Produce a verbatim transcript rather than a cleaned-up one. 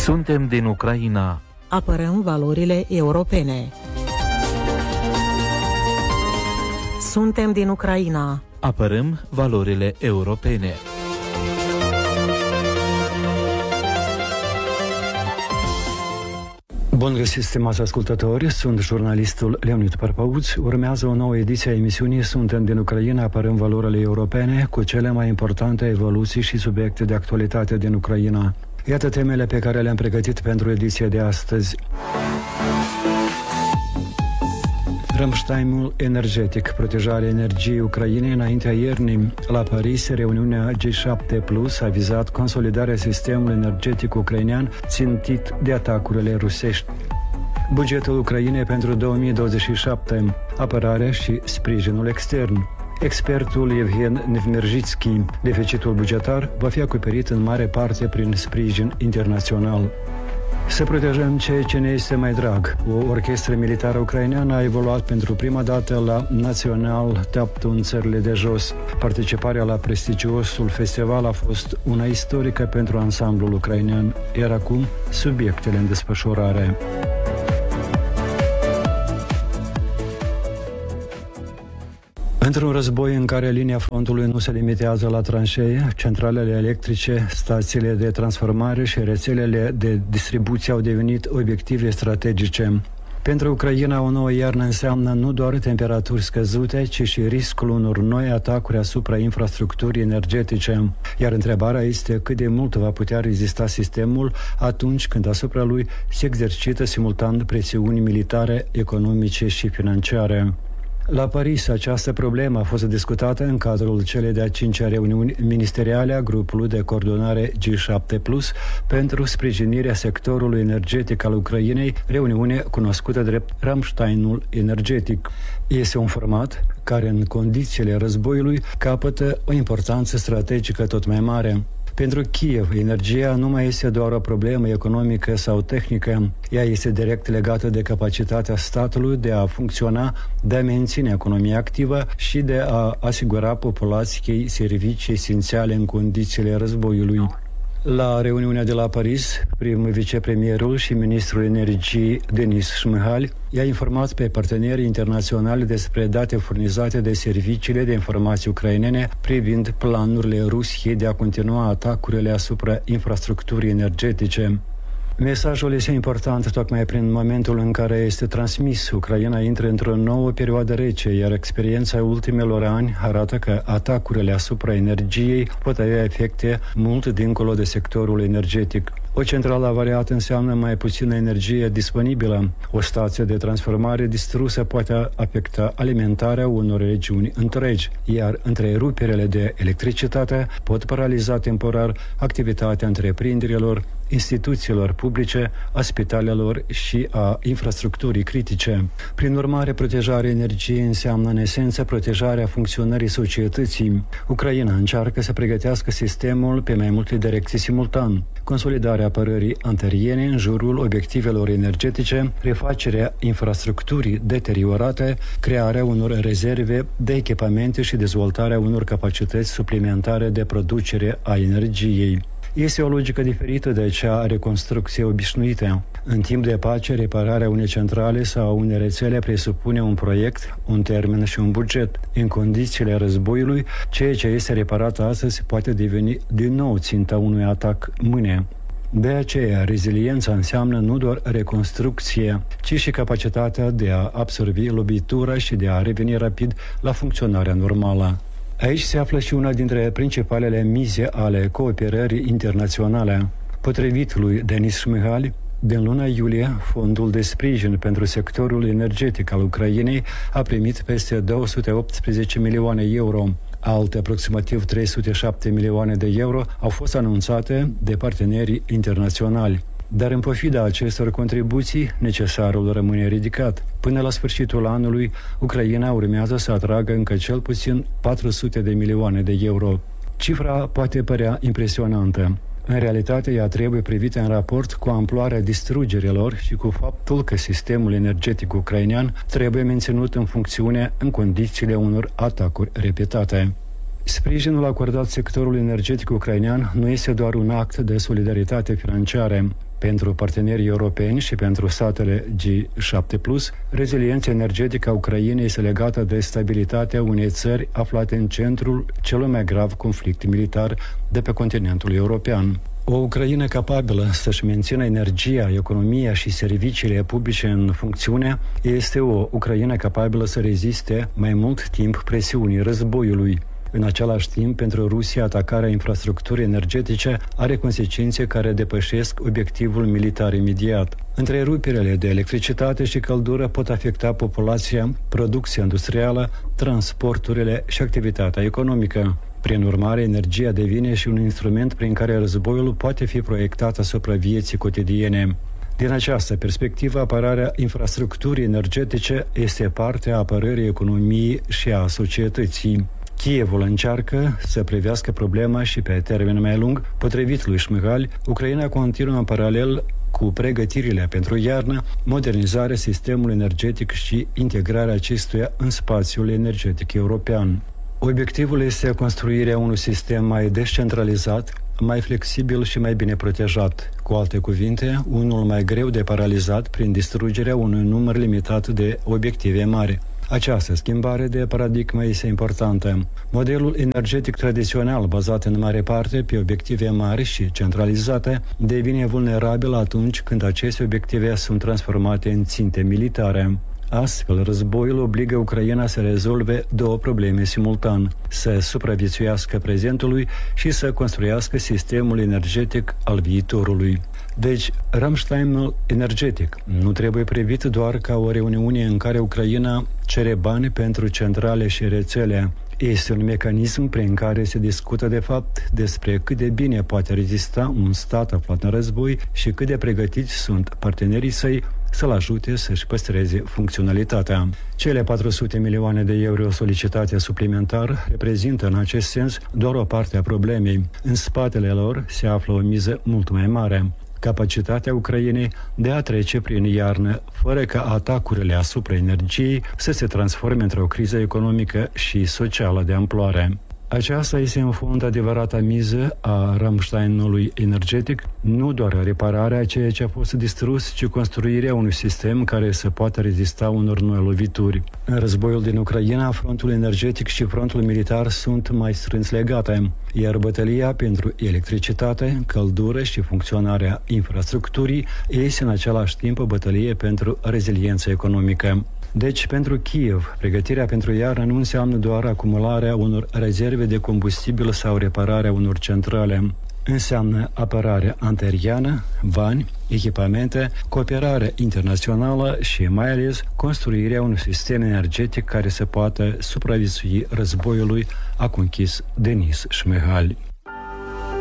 Suntem din Ucraina. Apărăm valorile europene. Suntem din Ucraina. Apărăm valorile europene. Bun găsit, stimați ascultători, sunt jurnalistul Leonid Parpăuț. Urmează o nouă ediție a emisiunii Suntem din Ucraina, apărăm valorile europene, cu cele mai importante evoluții și subiecte de actualitate din Ucraina. Iată temele pe care le-am pregătit pentru ediția de astăzi. Ramsteinul energetic, protejarea energiei Ucrainei înaintea iernii. La Paris, reuniunea G șapte plus a vizat consolidarea sistemului energetic ucrainean țintit de atacurile rusești. Bugetul Ucrainei pentru două mii douăzeci și șapte, apărarea și sprijinul extern. Expertul Evgen Nevmerzhitski, deficitul bugetar va fi acoperit în mare parte prin sprijin internațional. Să protejăm ceea ce ne este mai drag. O orchestră militară ucraineană a evoluat pentru prima dată la Național Taptu în țările de jos. Participarea la prestigiosul festival a fost una istorică pentru ansamblul ucrainean, iar acum subiectele în desfășurare. Într-un război în care linia frontului nu se limitează la tranșee, centralele electrice, stațiile de transformare și rețelele de distribuție au devenit obiective strategice. Pentru Ucraina, o nouă iarnă înseamnă nu doar temperaturi scăzute, ci și riscul unor noi atacuri asupra infrastructurii energetice. Iar întrebarea este cât de mult va putea rezista sistemul atunci când asupra lui se exercită simultan presiuni militare, economice și financiare. La Paris, această problemă a fost discutată în cadrul celei de-a cincea reuniuni ministeriale a grupului de coordonare G șapte plus pentru sprijinirea sectorului energetic al Ucrainei, reuniune cunoscută drept Ramsteinul energetic. Este un format care, în condițiile războiului, capătă o importanță strategică tot mai mare. Pentru Kiev, energia nu mai este doar o problemă economică sau tehnică. Ea este direct legată de capacitatea statului de a funcționa, de a menține economia activă și de a asigura populației servicii esențiale în condițiile războiului. La reuniunea de la Paris, primul vicepremierul și ministrul energiei Denis Shmyhal i-a informat pe partenerii internaționali despre date furnizate de serviciile de informații ucrainene privind planurile Rusiei de a continua atacurile asupra infrastructurii energetice. Mesajul este important tocmai prin momentul în care este transmis. Ucraina intră într-o nouă perioadă rece, iar experiența ultimelor ani arată că atacurile asupra energiei pot avea efecte mult dincolo de sectorul energetic. O centrală avariată înseamnă mai puțină energie disponibilă. O stație de transformare distrusă poate afecta alimentarea unor regiuni întregi, iar întreruperele de electricitate pot paraliza temporar activitatea întreprinderilor, instituțiilor publice, a spitalelor și a infrastructurii critice. Prin urmare, protejarea energiei înseamnă în esență protejarea funcționării societății. Ucraina încearcă să pregătească sistemul pe mai multe direcții simultan. Consolidarea apărării anteriene în jurul obiectivelor energetice, refacerea infrastructurii deteriorate, crearea unor rezerve de echipamente și dezvoltarea unor capacități suplimentare de producere a energiei. Este o logică diferită de cea a reconstrucției obișnuite. În timp de pace, repararea unei centrale sau unei rețele presupune un proiect, un termen și un buget. În condițiile războiului, ceea ce este reparat astăzi poate deveni din nou ținta unui atac mâine. De aceea, reziliența înseamnă nu doar reconstrucție, ci și capacitatea de a absorbi lovitura și de a reveni rapid la funcționarea normală. Aici se află și una dintre principalele mize ale cooperării internaționale. Potrivit lui Denis Shmyhal, din luna iulie, Fondul de Sprijin pentru sectorul energetic al Ucrainei a primit peste două sute optsprezece milioane euro. Alte aproximativ trei sute șapte milioane de euro au fost anunțate de partenerii internaționali. Dar în pofida acestor contribuții, necesarul rămâne ridicat. Până la sfârșitul anului, Ucraina urmează să atragă încă cel puțin patru sute de milioane de euro. Cifra poate părea impresionantă. În realitate, ea trebuie privită în raport cu amploarea distrugerilor și cu faptul că sistemul energetic ucrainean trebuie menținut în funcțiune în condițiile unor atacuri repetate. Sprijinul acordat sectorului energetic ucrainean nu este doar un act de solidaritate financiară. Pentru partenerii europeni și pentru statele G șapte plus, reziliența energetică a Ucrainei este legată de stabilitatea unei țări aflate în centrul celui mai grav conflict militar de pe continentul european. O Ucraină capabilă să-și mențină energia, economia și serviciile publice în funcțiune este o Ucraină capabilă să reziste mai mult timp presiunii războiului. În același timp, pentru Rusia, atacarea infrastructurii energetice are consecințe care depășesc obiectivul militar imediat. Întreruperile de electricitate și căldură pot afecta populația, producția industrială, transporturile și activitatea economică. Prin urmare, energia devine și un instrument prin care războiul poate fi proiectat asupra vieții cotidiene. Din această perspectivă, apărarea infrastructurii energetice este parte a apărării economiei și a societății. Kievul încearcă să privească problema și pe termen mai lung. Potrivit lui Șmihal, Ucraina continuă în paralel cu pregătirile pentru iarnă, modernizarea sistemului energetic și integrarea acestuia în spațiul energetic european. Obiectivul este construirea unui sistem mai descentralizat, mai flexibil și mai bine protejat. Cu alte cuvinte, unul mai greu de paralizat prin distrugerea unui număr limitat de obiective mari. Această schimbare de paradigmă este importantă. Modelul energetic tradițional, bazat în mare parte pe obiective mari și centralizate, devine vulnerabil atunci când aceste obiective sunt transformate în ținte militare. Astfel, războiul obligă Ucraina să rezolve două probleme simultan, să supraviețuiască prezentului și să construiască sistemul energetic al viitorului. Deci, Ramsteinul energetic nu trebuie privit doar ca o reuniune în care Ucraina cere bani pentru centrale și rețele. Este un mecanism prin care se discută de fapt despre cât de bine poate rezista un stat aflat în război și cât de pregătiți sunt partenerii săi să-l ajute să-și păstreze funcționalitatea. Cele patru sute milioane de euro solicitate suplimentar reprezintă în acest sens doar o parte a problemei. În spatele lor se află o miză mult mai mare: capacitatea Ucrainei de a trece prin iarnă fără ca atacurile asupra energiei să se transforme într-o criză economică și socială de amploare. Aceasta este în fond adevărata miză a Ramsteinului energetic, nu doar repararea a ceea ce a fost distrus, ci construirea unui sistem care să poată rezista unor noi lovituri. În războiul din Ucraina, frontul energetic și frontul militar sunt mai strâns legate, iar bătălia pentru electricitate, căldură și funcționarea infrastructurii este în același timp o bătălie pentru reziliență economică. Deci, pentru Kiev, pregătirea pentru iarnă nu înseamnă doar acumularea unor rezerve de combustibil sau repararea unor centrale. Înseamnă apărare antiaeriană, bani, echipamente, cooperare internațională și, mai ales, construirea unui sistem energetic care să poată supraviețui războiului, a conchis Denis Șmihal.